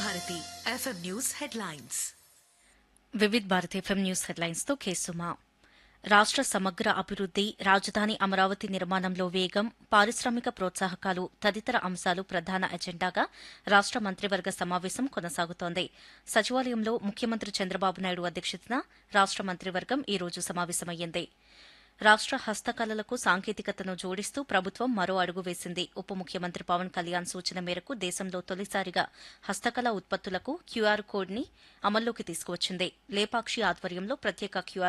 Bharati FM news headlines. Vividh Bharat FM news headlines తో కేసుమా. రాష్ట్ర సమగ్ర అభివృద్ది, రాజధాని అమరావతి నిర్మాణంలో వేగం, పారిశ్రామిక ప్రోత్సాహకాలు తదితర అంశాలు ప్రధాన ఎజెండాగా రాష్ట్ర మంత్రివర్గ సమావేశం కొనసాగుతోంది. సచివాలయంలో ముఖ్యమంత్రి చంద్రబాబు నాయుడు అధ్యక్షతన రాష్ట్ర మంత్రివర్గం ఈ రోజు సమావేశమయ్యింది. రాష్ట్ర హస్తకళలకు సాంకేతికతను జోడిస్తూ ప్రభుత్వం మరో అడుగు వేసింది. ఉప ముఖ్యమంత్రి పవన్ కళ్యాణ్ సూచన మేరకు దేశంలో తొలిసారిగా హస్తకళ ఉత్పత్తులకు క్యూఆర్ కోడ్ని అమల్లోకి తీసుకువచ్చింది. లేపాక్షి ఆధ్వర్యంలో ప్రత్యేక క్యూఆర్